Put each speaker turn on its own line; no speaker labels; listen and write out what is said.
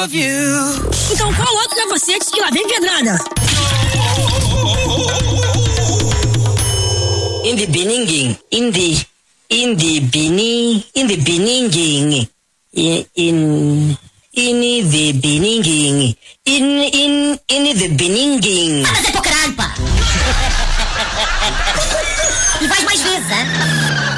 of you.
Então qual outro é você que lá vem pedrada?
In the beginning, in the beginning, in the beginning, in the beginning, in the beginning.
Ah, mas é pro caralho, pá! E vais mais vezes, hein?